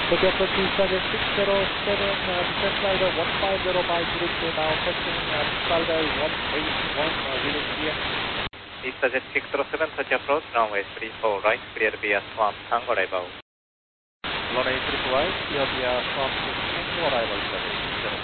Tokyo approach target 607, descent slider 150 by Zurich, now touching slider 181 Zurich here. EasterJet 607, touch approach, runway 34 right, clear via Swamp Tango arrival. Runway 34 right, clear via Swamp Tango arrival service.